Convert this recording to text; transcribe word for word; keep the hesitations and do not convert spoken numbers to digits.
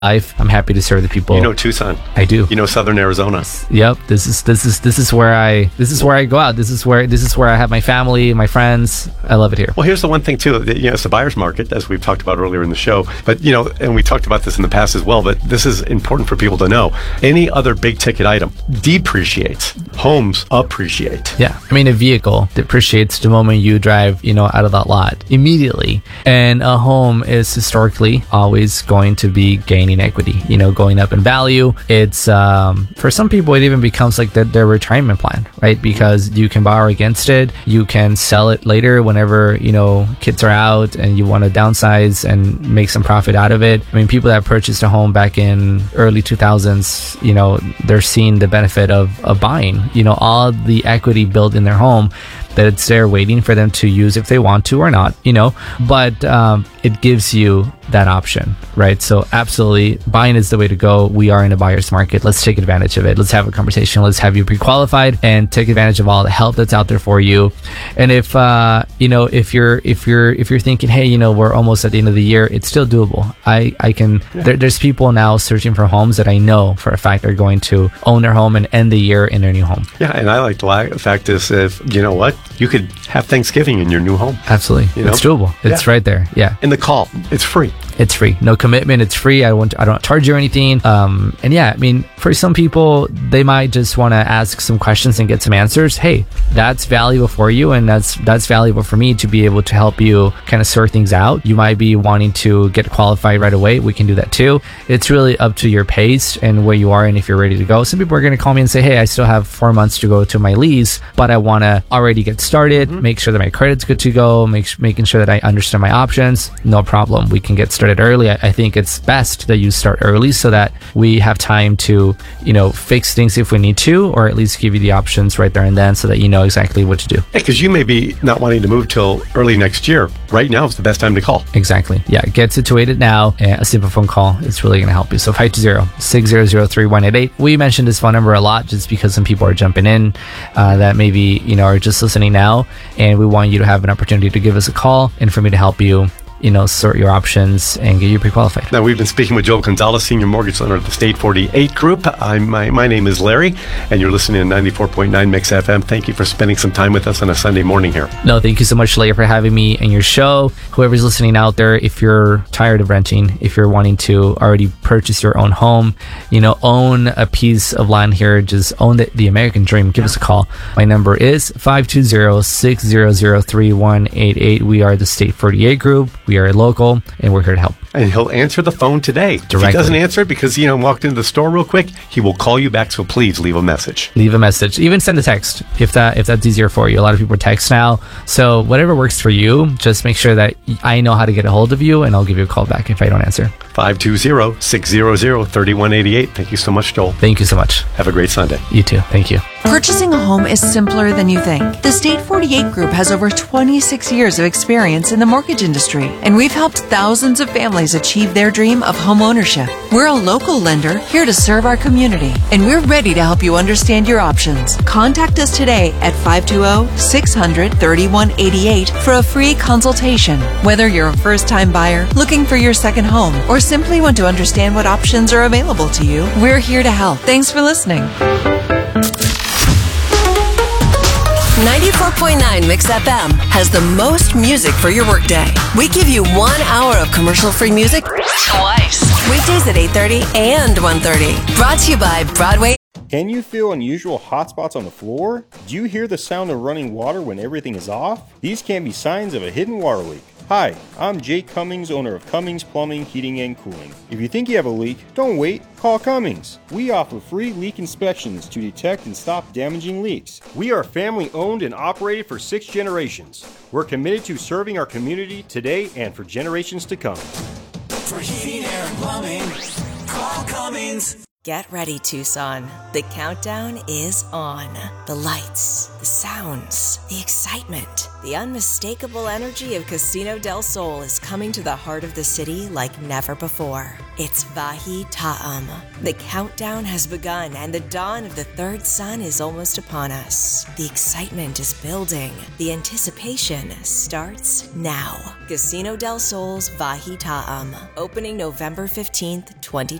life. I'm happy to serve the people. You know Tucson. I do. You know Southern Arizona. Yep. This is this is this is where I this is where I go out. This is where this is where I have my family, my friends. I love it here. Well, here's the one thing too. That, you know, it's a buyer's market, as we've talked about earlier in the show. But you know, and we talked about this in the past as well. But this is important for people to know. Any other big ticket item depreciates. Homes appreciate. Yeah. I mean, a vehicle depreciates the moment you drive, you know, out of that lot immediately. And a home is historically always going to be gaining equity, you know, going up in value. It's um, for some people, it even becomes like the, their retirement plan, right? Because you can borrow against it. You can sell it later whenever, you know, kids are out and you want to downsize and make some profit out of it. I mean, people that purchased a home back in early two thousands, you know, they're seeing the benefit of, of buying, you know, all the equity built in their home that it's there waiting for them to use if they want to or not, you know, but um, it gives you that option, right? So absolutely, buying is the way to go. We are in a buyer's market. Let's take advantage of it. Let's have a conversation. Let's have you pre-qualified and take advantage of all the help that's out there for you. And if, uh, you know, if you're, if you're, if you're thinking, hey, you know, we're almost at the end of the year, it's still doable. I, I can, yeah. there, there's people now searching for homes that I know for a fact are going to own their home and end the year in their new home. Yeah. And I like the fact is, if, you know what, you could have Thanksgiving in your new home. Absolutely. You know? It's doable. It's yeah. right there. Yeah. And the call, it's free. It's free. No commitment. It's free. I won't, I don't charge you anything. Um, and yeah, I mean, for some people, they might just want to ask some questions and get some answers. Hey, that's valuable for you. And that's, that's valuable for me to be able to help you kind of sort things out. You might be wanting to get qualified right away. We can do that too. It's really up to your pace and where you are and if you're ready to go. Some people are going to call me and say, hey, I still have four months to go to my lease, but I want to already get started, mm-hmm. make sure that my credit's good to go, make, making sure that I understand my options. No problem. We can get started early. I, I think it's best that you start early so that we have time to, you know, fix things if we need to, or at least give you the options right there and then so that you know exactly what to do. Because you may be not wanting to move till early next year. Right now is the best time to call. Exactly. Yeah. Get situated now. And a simple phone call is really going to help you. So five two zero, six zero zero, three one eight eight. We mentioned this phone number a lot just because some people are jumping in uh, that maybe, you know, are just listening now. And we want you to have an opportunity to give us a call and for me to help you, you know, sort your options and get you pre-qualified. Now, we've been speaking with Joel Gonzalez, Senior Mortgage Lender at the State forty-eight Group. I'm, my, my name is Larry, and you're listening to ninety-four point nine Mix F M. Thank you for spending some time with us on a Sunday morning here. No, thank you so much, Larry, for having me and your show. Whoever's listening out there, if you're tired of renting, if you're wanting to already purchase your own home, you know, own a piece of land here, just own the, the American dream, give us a call. My number is five two zero, six zero zero, three one eight eight. We are the State forty-eight Group. We are local, and we're here to help. And he'll answer the phone today. Directly. If he doesn't answer it because, you know, walked into the store real quick, he will call you back. So please leave a message. Leave a message. Even send a text if that if that's easier for you. A lot of people text now. So whatever works for you, just make sure that I know how to get a hold of you, and I'll give you a call back if I don't answer. five two zero, six zero zero, three one eight eight. Thank you so much, Joel. Thank you so much. Have a great Sunday. You too. Thank you. Purchasing a home is simpler than you think. The State forty-eight Group has over twenty-six years of experience in the mortgage industry, and we've helped thousands of families achieve their dream of home ownership. We're a local lender here to serve our community, and we're ready to help you understand your options. Contact us today at five two zero, six hundred, thirty-one eighty-eight for a free consultation. Whether you're a first-time buyer, looking for your second home, or simply want to understand what options are available to you, we're here to help. Thanks for listening. ninety-four point nine Mix F M has the most music for your workday. We give you one hour of commercial-free music twice. Weekdays at eight thirty and one thirty. Brought to you by Broadway. Can you feel unusual hot spots on the floor? Do you hear the sound of running water when everything is off? These can be signs of a hidden water leak. Hi, I'm Jake Cummings, owner of Cummings Plumbing, Heating, and Cooling. If you think you have a leak, don't wait, call Cummings. We offer free leak inspections to detect and stop damaging leaks. We are family owned and operated for six generations. We're committed to serving our community today and for generations to come. For heating, air, and plumbing, call Cummings. Get ready, Tucson. The countdown is on. The lights, the sounds, the excitement. The unmistakable energy of Casino del Sol is coming to the heart of the city like never before. It's Vahi Ta'am. The countdown has begun and the dawn of the third sun is almost upon us. The excitement is building. The anticipation starts now. Casino del Sol's Vahi Ta'am, opening November fifteenth, twenty